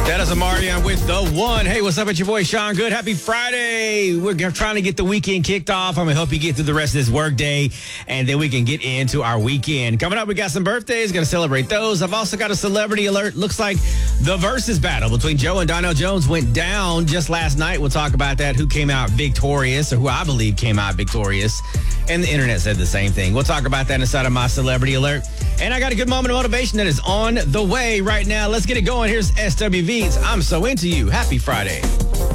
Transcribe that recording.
That is Amarian with the one. Hey, what's up? It's your boy Sean Good. Happy Friday. We're trying to get the weekend kicked off. I'm going to help you get through the rest of this work day, and then we can get into our weekend. Coming up, we got some birthdays. Going to celebrate those. I've also got a celebrity alert. Looks like the versus battle between Joe and Donnell Jones went down just last night. We'll talk about that, who came out victorious, or who I believe came out victorious. And the internet said the same thing. We'll talk about that inside of my celebrity alert. And I got a good moment of motivation that is on the way right now. Let's get it going. Here's SWV's I'm So Into You. Happy Friday.